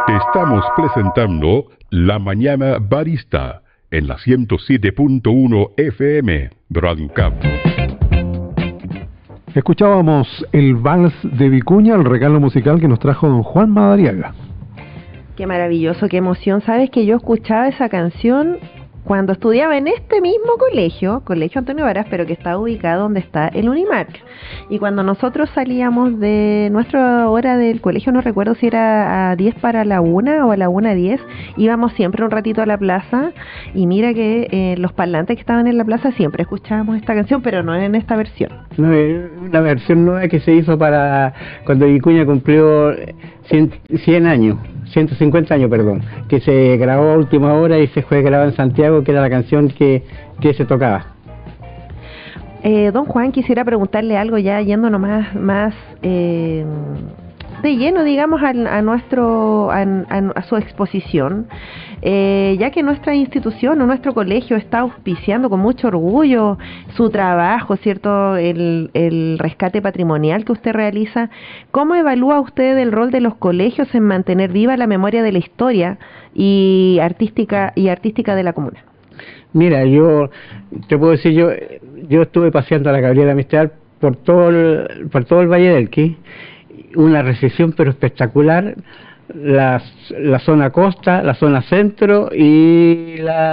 Te estamos presentando La Mañana Barista en la 107.1 FM Radio Cap. Escuchábamos el Vals de Vicuña, el regalo musical que nos trajo don Juan Madariaga. Qué maravilloso, qué emoción. Sabes que yo escuchaba esa canción cuando estudiaba en este mismo colegio, Colegio Antonio Varas, pero que está ubicado donde está el Unimark. Y cuando nosotros salíamos de nuestra hora del colegio, no recuerdo si era a 10 para la 1 o a la 1:10, íbamos siempre un ratito a la plaza, y mira que los parlantes que estaban en la plaza siempre escuchábamos esta canción, pero no en esta versión. No, es una versión nueva que se hizo para cuando Vicuña cumplió 100 años. 150 años, perdón, que se grabó a última hora y se fue grabado en Santiago, que era la canción que se tocaba. Don Juan, quisiera preguntarle algo ya yéndonos más de lleno, digamos, a su exposición, ya que nuestra institución o nuestro colegio está auspiciando con mucho orgullo su trabajo, ¿cierto? El rescate patrimonial que usted realiza. ¿Cómo evalúa usted el rol de los colegios en mantener viva la memoria de la historia y artística de la comuna? Mira, yo te puedo decir, yo estuve paseando a la Gabriela Mistral por todo el Valle del Elqui. Una recepción pero espectacular, la zona costa, la zona centro y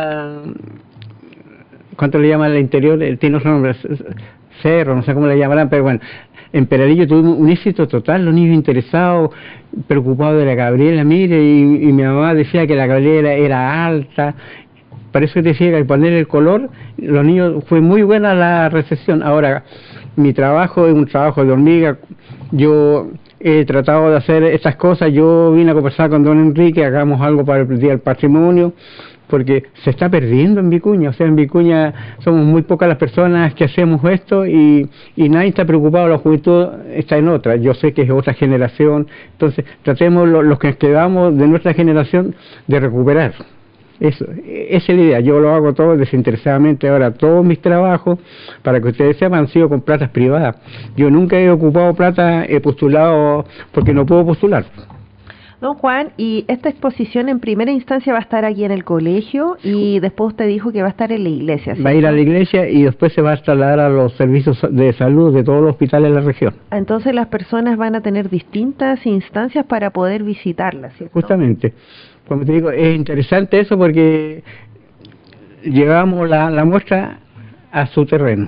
¿cuánto le llaman al interior? Tiene otro nombre, cerro, no sé cómo le llamarán, pero bueno, en Peralillo tuvimos un éxito total, los niños interesados, preocupados de la Gabriela, mire, y mi mamá decía que la Gabriela era alta. Por eso te decía que al poner el color, los niños, fue muy buena la recepción. Ahora, mi trabajo es un trabajo de hormiga. Yo he tratado de hacer estas cosas. Yo vine a conversar con don Enrique, hagamos algo para el Día del Patrimonio, porque se está perdiendo en Vicuña. O sea, en Vicuña somos muy pocas las personas que hacemos esto y nadie está preocupado, la juventud está en otra. Yo sé que es otra generación, entonces tratemos los que quedamos de nuestra generación de recuperar. Esa es la idea. Yo lo hago todo desinteresadamente. Ahora todos mis trabajos, para que ustedes sepan, han sido con platas privadas. Yo nunca he ocupado plata, he postulado porque no puedo postular. Don Juan, y esta exposición en primera instancia va a estar aquí en el colegio y después usted dijo que va a estar en la iglesia, ¿cierto? Va a ir a la iglesia y después se va a trasladar a los servicios de salud de todos los hospitales de la región. Entonces las personas van a tener distintas instancias para poder visitarla, ¿cierto? Justamente. Como te digo, es interesante eso porque llevamos la muestra a su terreno.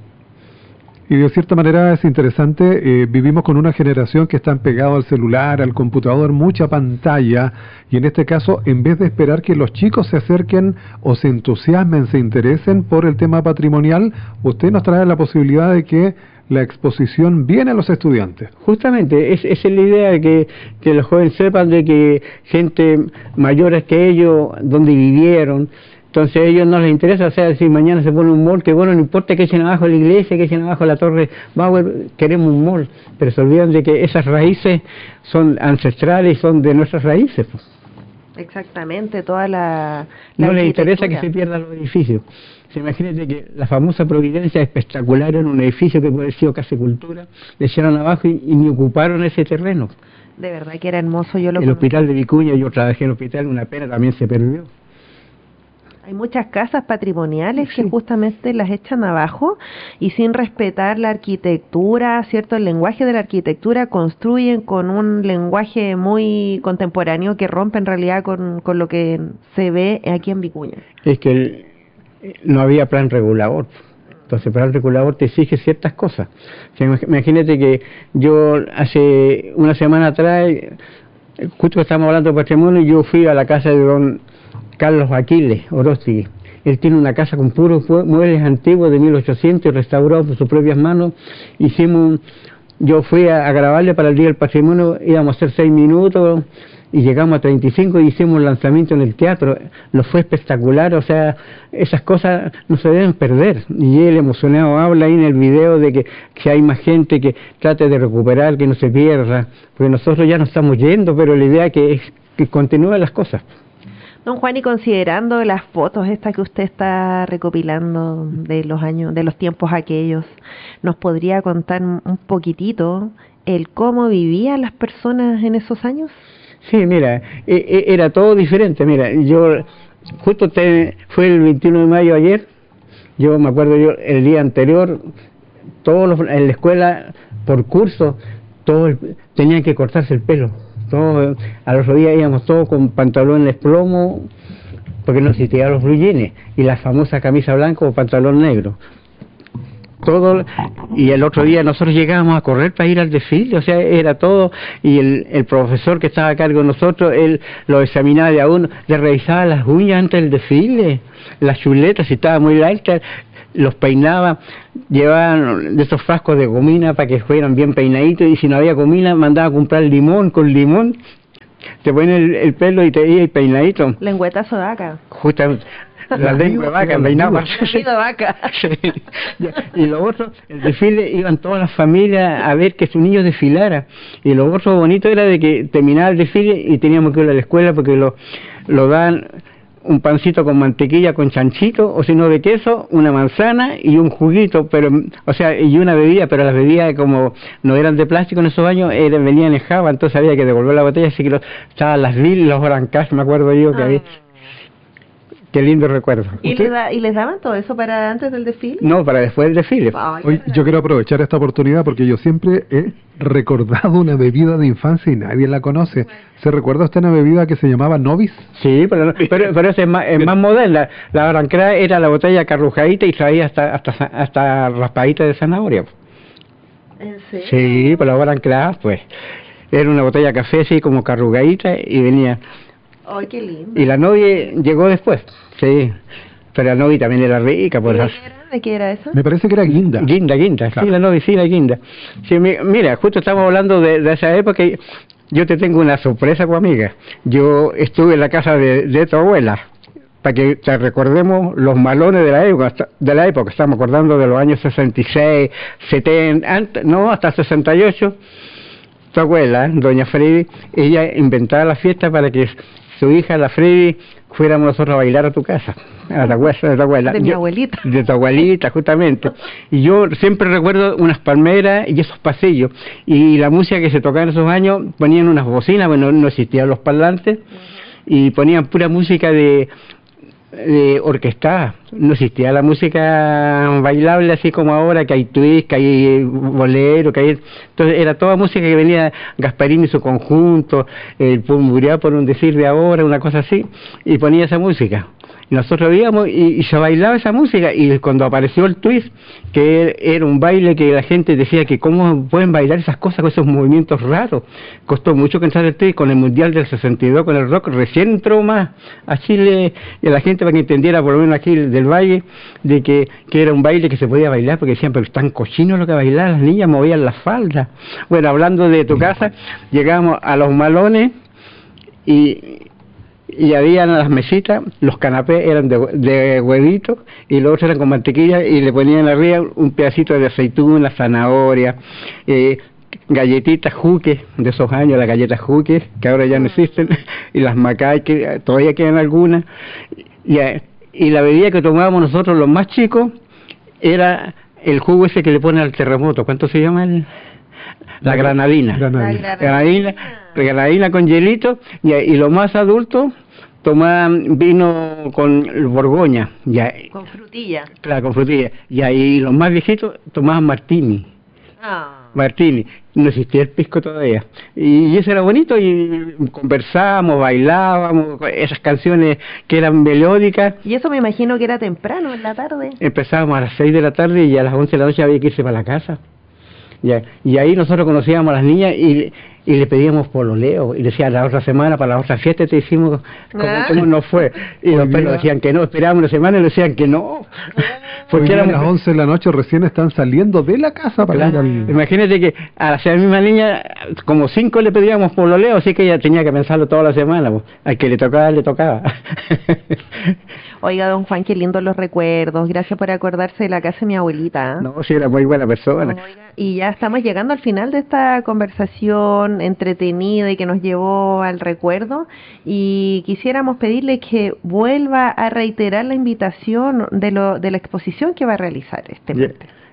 Y de cierta manera es interesante, vivimos con una generación que están pegados al celular, al computador, mucha pantalla, y en este caso, en vez de esperar que los chicos se acerquen o se entusiasmen, se interesen por el tema patrimonial, usted nos trae la posibilidad de que la exposición viene a los estudiantes. Justamente, esa es la idea de que los jóvenes sepan de que gente mayores que ellos, donde vivieron, entonces a ellos no les interesa, o sea, si mañana se pone un mall, que bueno, no importa que echen abajo la iglesia, que echen abajo la torre Bauer, queremos un mall, pero se olvidan de que esas raíces son ancestrales y son de nuestras raíces. Pues. Exactamente, toda la no les interesa que se pierdan los edificios. Imagínate que la famosa Providencia espectacular en un edificio que puede haber sido Casa Cultura, le echaron abajo y ni ocuparon ese terreno. De verdad que era hermoso. El hospital de Vicuña, yo trabajé en el hospital, una pena, también se perdió. Hay muchas casas patrimoniales que justamente las echan abajo y sin respetar la arquitectura, ¿cierto? El lenguaje de la arquitectura, construyen con un lenguaje muy contemporáneo que rompe en realidad con lo que se ve aquí en Vicuña. Es que no había plan regulador. Entonces el plan regulador te exige ciertas cosas. O sea, imagínate que yo hace una semana atrás, justo que estamos hablando de patrimonio, yo fui a la casa de don Carlos Aquiles Oroztegui. Él tiene una casa con puros muebles antiguos de 1800 restaurados por sus propias manos. Yo fui a grabarle para el Día del Patrimonio, íbamos a hacer 6 minutos y llegamos a 35 y hicimos un lanzamiento en el teatro. Lo fue espectacular, o sea, esas cosas no se deben perder. Y él emocionado habla ahí en el video de que hay más gente que trate de recuperar, que no se pierda, porque nosotros ya nos estamos yendo, pero la idea es que continúen las cosas. Don Juan, y considerando las fotos estas que usted está recopilando de los años, de los tiempos aquellos, ¿nos podría contar un poquitito el cómo vivían las personas en esos años? Sí, mira, era todo diferente. Mira, yo justo fue el 21 de mayo ayer, yo me acuerdo el día anterior, en la escuela, por curso, todos tenían que cortarse el pelo. Todos, al otro día íbamos todos con pantalones plomo, porque no existían los blue jeans, y la famosa camisa blanca o pantalón negro. Todo, y el otro día nosotros llegábamos a correr para ir al desfile, o sea, era todo, y el profesor que estaba a cargo de nosotros, él lo examinaba de a uno, le revisaba las uñas antes del desfile, las chuletas, si estaba muy alta, los peinaba, llevaban de esos frascos de gomina para que fueran bien peinaditos, y si no había gomina, mandaba a comprar limón, con limón, te ponen el pelo y te iba peinadito. Lengüetazo de vaca. Justamente. La lengua de vaca, peinaba. De vaca. Sí. Y lo otro, el desfile, iban todas las familias a ver que su niño desfilara. Y lo otro bonito era de que terminaba el desfile y teníamos que ir a la escuela porque lo dan un pancito con mantequilla, con chanchito, o si no de queso, una manzana y un juguito, pero, o sea, y una bebida, pero las bebidas como no eran de plástico en esos años, venían en java, entonces había que devolver la botella, así que estaban las Lil, los Orancash, me acuerdo yo que había. Qué lindo recuerdo. ¿Y les daban todo eso para antes del desfile? No, para después del desfile. Hoy yo quiero aprovechar esta oportunidad porque yo siempre he recordado una bebida de infancia y nadie la conoce. ¿Se recuerda usted una bebida que se llamaba Novis? Sí, pero esa es más moderna. La Arancra era la botella carrujadita y traía hasta raspadita de zanahoria. ¿En serio? Sí, pero la Arancra, pues, era una botella de café así como carrugadita y venía... ¡Ay, qué lindo! Y la novia llegó después, sí. Pero la novia también era rica. Por ¿De qué era eso? Me parece que era guinda. Guinda, claro. Sí, la novia, sí, la guinda. Sí, mira, justo estamos hablando de esa época y yo te tengo una sorpresa, amiga. Yo estuve en la casa de tu abuela, para que te recordemos los malones de la época. Estamos acordando de los años 66, 70, no, hasta 68. Tu abuela, doña Freddy, ella inventaba la fiesta para que su hija, la Freddy, fuéramos nosotros a bailar a tu casa, a la casa de tu abuela. De mi abuelita. De tu abuelita, justamente. Y yo siempre recuerdo unas palmeras y esos pasillos. Y la música que se tocaba en esos años, ponían unas bocinas, bueno, no existían los parlantes, y ponían pura música de orquestada. No existía la música bailable así como ahora, que hay twist, que hay bolero, que hay... Entonces era toda música que venía Gasparín y su conjunto, el Pumbureá, por un decir de ahora, una cosa así, y ponía esa música. Y nosotros veíamos y se bailaba esa música, y cuando apareció el twist, que era un baile que la gente decía que cómo pueden bailar esas cosas con esos movimientos raros, costó mucho que entrar el twist. Con el Mundial del 62, con el rock, recién entró más a Chile y a la gente para que entendiera, por lo menos aquí del Valle, de que era un baile que se podía bailar, porque decían, pero están cochinos lo que bailaban, las niñas movían las faldas. Bueno, hablando de tu casa, llegamos a los malones y habían las mesitas, los canapés eran de huevitos y los otros eran con mantequilla y le ponían arriba un pedacito de aceituna, zanahoria, galletitas juques de esos años, las galletas juques que ahora ya no existen, y las macay que todavía quedan algunas, y la bebida que tomábamos nosotros los más chicos era el jugo ese que le ponen al terremoto. ¿Cuánto se llama? La granadina. Granadina con hielito, y los más adultos tomaban vino con Borgoña. Con frutilla. Claro, con frutilla. Y los más viejitos tomaban martini. Martini. No existía el pisco todavía. Y eso era bonito, y conversábamos, bailábamos, esas canciones que eran melódicas. Y eso me imagino que era temprano, en la tarde. Empezábamos a las 6 de la tarde y a las 11 de la noche había que irse para la casa. Y ahí nosotros conocíamos a las niñas y le pedíamos pololeo, y decían, la otra semana, para la otra fiesta te hicimos cómo nos fue, y los pelos decían que no, esperábamos una semana y decían que no, porque eran las 11 de la noche, recién están saliendo de la casa para ir al... Imagínate que a la misma niña, como 5 le pedíamos pololeo, así que ella tenía que pensarlo toda la semana, pues. Al que le tocaba. Oiga, don Juan, qué lindos los recuerdos, gracias por acordarse de la casa de mi abuelita. No, sí, era muy buena persona. Oiga, y ya estamos llegando al final de esta conversación entretenida y que nos llevó al recuerdo, y quisiéramos pedirle que vuelva a reiterar la invitación de la exposición que va a realizar este martes.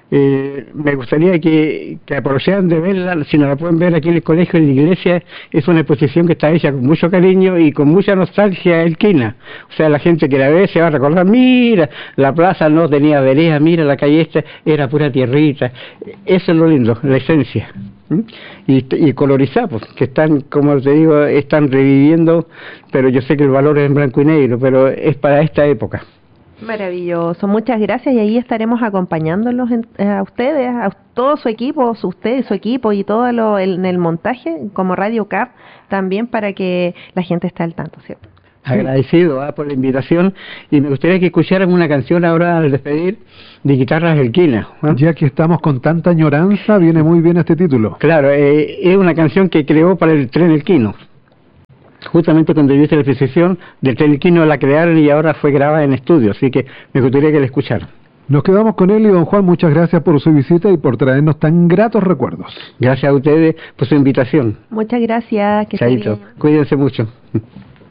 Me gustaría que aprovecharan de verla, si no la pueden ver aquí en el colegio, en la iglesia. Es una exposición que está hecha con mucho cariño y con mucha nostalgia elquina. O sea, la gente que la ve se va a recordar, mira, la plaza no tenía vereda, mira, la calle esta era pura tierrita. Eso es lo lindo, la esencia. Y colorizados, que están, como te digo, están reviviendo, pero yo sé que el valor es en blanco y negro, pero es para esta época. Maravilloso, muchas gracias, y ahí estaremos acompañándolos a ustedes, a todo su equipo, usted, su equipo y todo en el montaje, como Radio CAP, también para que la gente esté al tanto, ¿cierto? Agradecido por la invitación, y me gustaría que escucharan una canción ahora al despedir de Guitarras Elquinas. Ya que estamos con tanta añoranza, viene muy bien este título. Claro, es una canción que creó para el Tren Elquino. Justamente cuando yo hice la exposición del Tren Elquino la crearon y ahora fue grabada en estudio, así que me gustaría que la escucharan. Nos quedamos con él, y don Juan, muchas gracias por su visita y por traernos tan gratos recuerdos. Gracias a ustedes por su invitación. Muchas gracias. Que Chaito, cuídense mucho.